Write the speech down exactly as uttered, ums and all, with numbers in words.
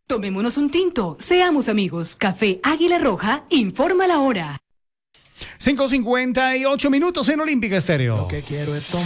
Tomémonos un tinto, seamos amigos. Café Águila Roja, informa la hora. cinco cincuenta y ocho minutos en Olímpica Estéreo. Lo que quiero es tomar.